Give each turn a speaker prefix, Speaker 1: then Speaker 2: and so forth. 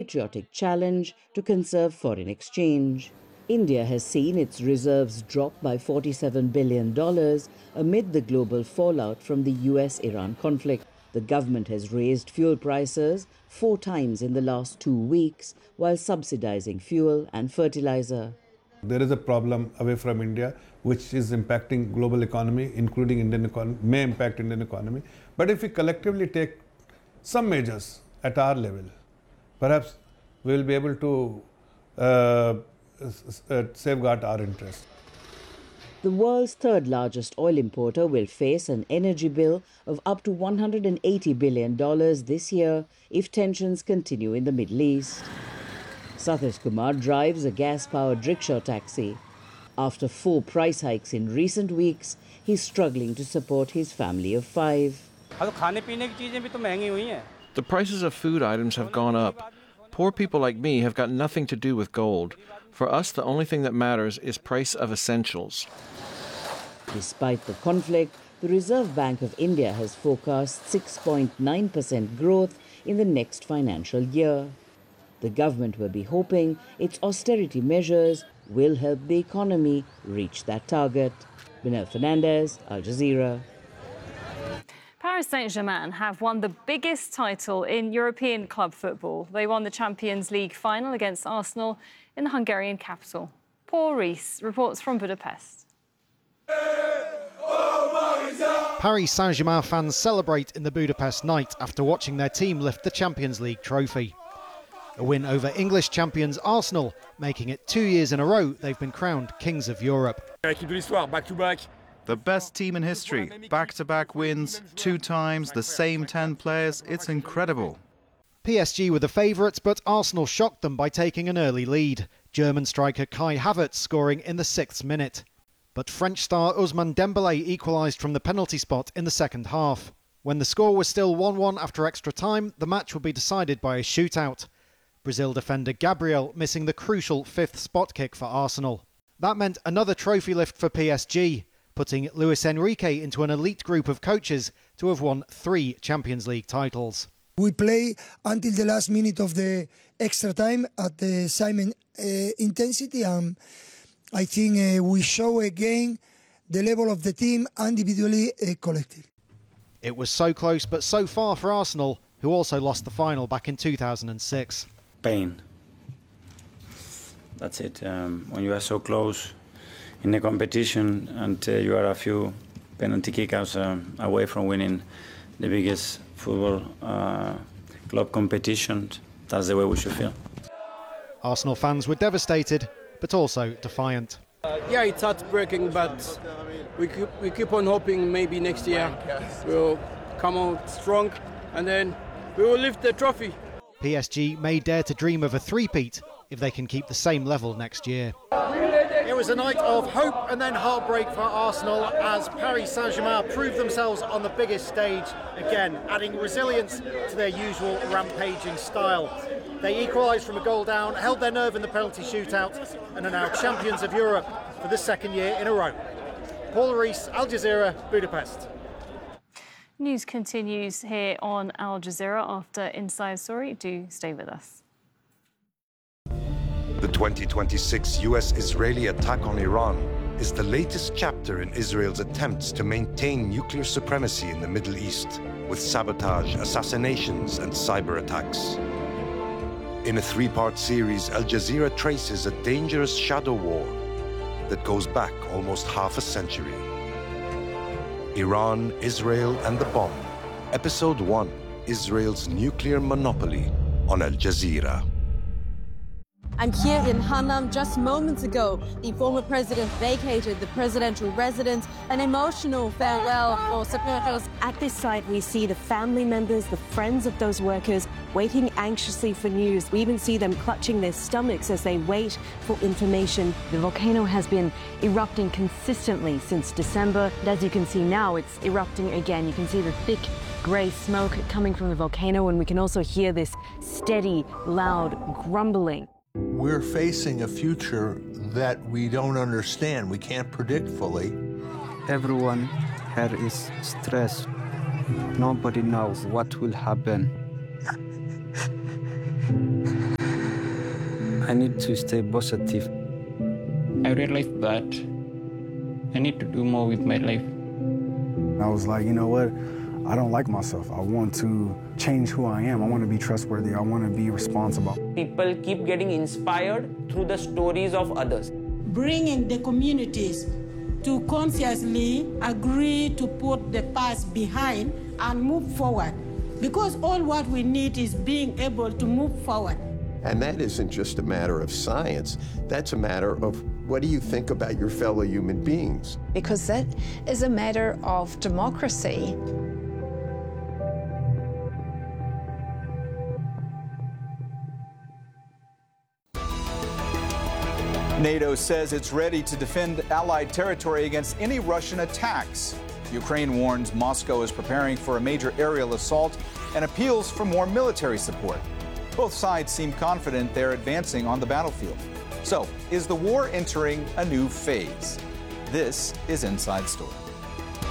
Speaker 1: patriotic challenge to conserve foreign exchange. India has seen its reserves drop by $47 billion amid the global fallout from the US-Iran conflict. The government has raised fuel prices 4 times in the last 2 weeks while subsidizing fuel and fertilizer.
Speaker 2: There is a problem away from India which is impacting global economy, including Indian economy, may impact Indian economy. But if we collectively take some measures at our level, perhaps we will be able to safeguard our interests.
Speaker 1: The world's third largest oil importer will face an energy bill of up to $180 billion this year if tensions continue in the Middle East. Satish Kumar drives a gas-powered rickshaw taxi. After 4 price hikes in recent weeks, he's struggling to support his family of 5.
Speaker 3: The prices of food items have gone up. Poor people like me have got nothing to do with gold. For us, the only thing that matters is price of essentials.
Speaker 1: Despite the conflict, the Reserve Bank of India has forecast 6.9% growth in the next financial year. The government will be hoping its austerity measures will help the economy reach that target. Binel Fernandez, Al Jazeera.
Speaker 4: Paris Saint-Germain have won the biggest title in European club football. They won the Champions League final against Arsenal in the Hungarian capital. Paul Rees reports from Budapest.
Speaker 5: Paris Saint-Germain fans celebrate in the Budapest night after watching their team lift the Champions League trophy. A win over English champions Arsenal, making it 2 years in a row they've been crowned Kings of Europe.
Speaker 6: The best team in history, back-to-back wins, 2 times, the same 10 players, it's incredible.
Speaker 5: PSG were the favourites, but Arsenal shocked them by taking an early lead. German striker Kai Havertz scoring in the 6th minute. But French star Ousmane Dembélé equalised from the penalty spot in the second half. When the score was still 1-1 after extra time, the match would be decided by a shootout. Brazil defender Gabriel missing the crucial 5th spot kick for Arsenal. That meant another trophy lift for PSG, putting Luis Enrique into an elite group of coaches to have won 3 Champions League titles.
Speaker 7: We play until the last minute of the extra time at the same intensity, and I think we show again the level of the team, individually, collective.
Speaker 5: It was so close but so far for Arsenal, who also lost the final back in 2006.
Speaker 8: Pain. That's it. When you are so close in a competition and you are a few penalty kickouts away from winning the biggest football club competition, that's the way we should feel.
Speaker 5: Arsenal fans were devastated, but also defiant.
Speaker 9: Yeah, it's heartbreaking, but we keep on hoping maybe next year we'll come out strong and then we will lift the trophy.
Speaker 5: PSG may dare to dream of a three-peat if they can keep the same level next year.
Speaker 10: It was a night of hope and then heartbreak for Arsenal as Paris Saint-Germain proved themselves on the biggest stage again, adding resilience to their usual rampaging style. They equalised from a goal down, held their nerve in the penalty shootout and are now champions of Europe for the 2nd year in a row. Paul Rees, Al Jazeera, Budapest.
Speaker 4: News continues here on Al Jazeera after Inside Story. Do stay with us.
Speaker 11: The 2026 US-Israeli attack on Iran is the latest chapter in Israel's attempts to maintain nuclear supremacy in the Middle East, with sabotage, assassinations, and cyber attacks. In a 3-part series, Al Jazeera traces a dangerous shadow war that goes back almost half a century. Iran, Israel, and the Bomb. Episode 1, Israel's Nuclear Monopoly, on Al Jazeera.
Speaker 12: I'm here in Hanam. Just moments ago, the former president vacated the presidential residence, an emotional farewell for supporters.
Speaker 13: At this site, we see the family members, the friends of those workers, waiting anxiously for news. We even see them clutching their stomachs as they wait for information.
Speaker 14: The volcano has been erupting consistently since December. And as you can see now, it's erupting again. You can see the thick grey smoke coming from the volcano, and we can also hear this steady, loud grumbling.
Speaker 15: We're facing a future that we don't understand, we can't predict fully.
Speaker 16: Everyone here is stressed. Nobody knows what will happen. I need to stay positive.
Speaker 17: I realized that I need to do more with my life.
Speaker 18: I was like, you know what? I don't like myself. I want to change who I am. I want to be trustworthy. I want to be responsible.
Speaker 19: People keep getting inspired through the stories of others.
Speaker 20: Bringing the communities to consciously agree to put the past behind and move forward. Because all what we need is being able to move forward.
Speaker 21: And that isn't just a matter of science. That's a matter of what do you think about your fellow human beings?
Speaker 22: Because that is a matter of democracy.
Speaker 23: NATO says it's ready to defend Allied territory against any Russian attacks. Ukraine warns Moscow is preparing for a major aerial assault and appeals for more military support. Both sides seem confident they're advancing on the battlefield. So, is the war entering a new phase? This is Inside Story.